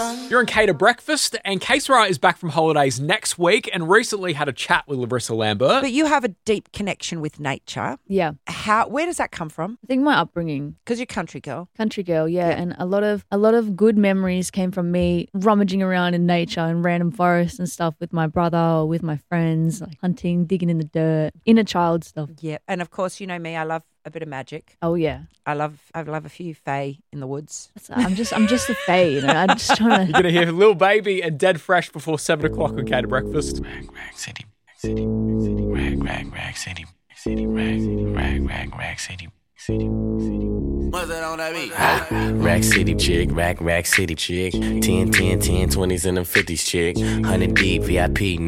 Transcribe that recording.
You're in Cater Breakfast, and K-Sarah is back from holidays next week and recently had a chat with Larissa Lambert. But you have a deep connection with nature. Yeah. Where does that come from? I think my upbringing. Because you're a country girl. Country girl, yeah. And a lot of good memories came from me rummaging around in nature and random forests and stuff with my brother or with my friends, like hunting, digging in the dirt, inner child stuff. Yeah. And of course, you know me, I love a bit of magic. Oh yeah. I love a few fae in the woods. I'm just a fae, you know. I'm just trying to. You're going to hear Lil Baby and Dead Fresh before 7 o'clock on Cater Breakfast. Rag, rag, city, city, city, rag, rag, rag, city, city, rag, rag, rag, rag, city, city, city. What's that on that beat? Rack City chick, rack City chick, 10, 10, 10, 20s and them 50s chick, 100 deep VIP.